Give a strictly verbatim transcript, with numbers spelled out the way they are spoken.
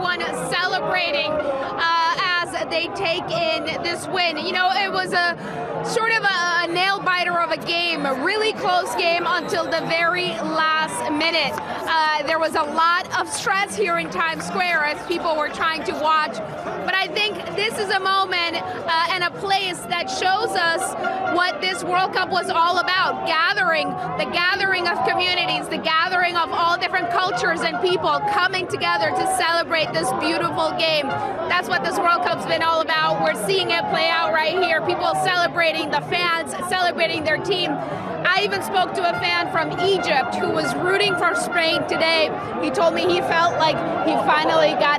everyone celebrating uh, as they take in this win. You know, it was a sort of a, a nail-biter of a game, a really close game until the very last minute. Uh, there was a lot of stress here in Times Square as people were trying to watch. But I think this is a moment uh, and a place that shows us what this World Cup was all about. Gathering, the gathering of communities, the gathering of all different cultures and people coming together to celebrate this beautiful game. That's what this World Cup's been all about. We're seeing it play out right here. People celebrating, the fans celebrating their team. I even spoke to a fan from Egypt who was rooting for Spain today. He told me he felt like he finally got